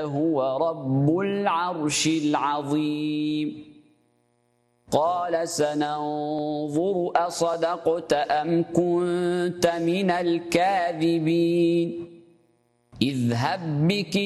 هو رب العرش العظيم قال سننظر أصدقت أم كنت من الكاذبين اذهب بك